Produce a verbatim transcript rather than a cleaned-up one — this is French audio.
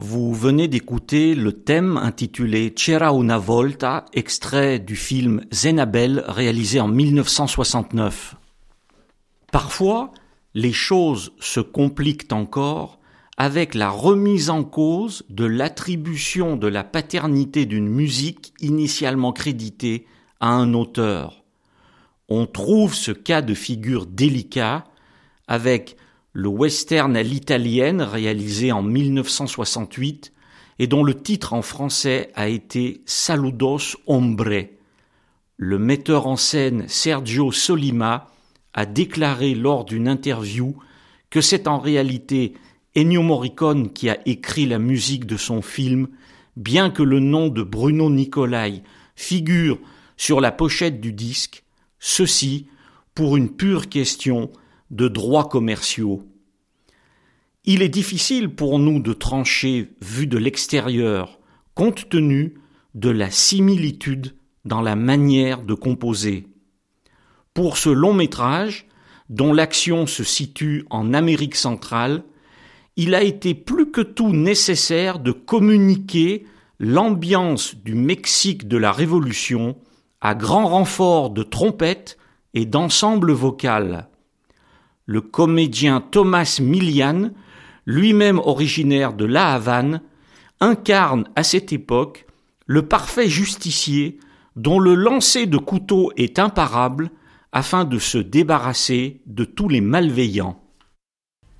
Vous venez d'écouter le thème intitulé C'era una volta, extrait du film Zénabel réalisé en mille neuf cent soixante-neuf. Parfois, les choses se compliquent encore avec la remise en cause de l'attribution de la paternité d'une musique initialement créditée à un auteur. On trouve ce cas de figure délicat avec le western à l'italienne réalisé en mille neuf cent soixante-huit et dont le titre en français a été Saludos Hombre. Le metteur en scène Sergio Solima a déclaré lors d'une interview que c'est en réalité Ennio Morricone qui a écrit la musique de son film, bien que le nom de Bruno Nicolai figure sur la pochette du disque, ceci pour une pure question de droits commerciaux. Il est difficile pour nous de trancher vu de l'extérieur, compte tenu de la similitude dans la manière de composer. Pour ce long métrage, dont l'action se situe en Amérique centrale, il a été plus que tout nécessaire de communiquer l'ambiance du Mexique de la Révolution à grand renfort de trompettes et d'ensemble vocal. Le comédien Thomas Milian, lui-même originaire de La Havane, incarne à cette époque le parfait justicier dont le lancer de couteau est imparable afin de se débarrasser de tous les malveillants.